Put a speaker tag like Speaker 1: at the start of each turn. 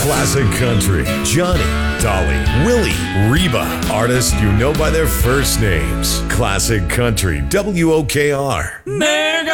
Speaker 1: Classic Country. Johnny, Dolly, Willie, Reba. Artists you know by their first names. Classic Country, WOKR.
Speaker 2: There